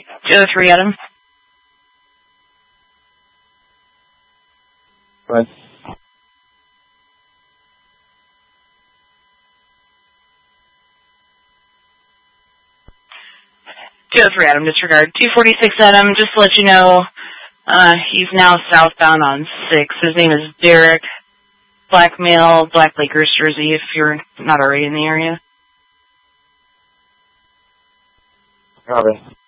203 Adam. Right. Adam, disregard. 246 Adam, just to let you know, he's now southbound on 6. His name is Derek. Black male, black Lakers jersey, if you're not already in the area. Copy.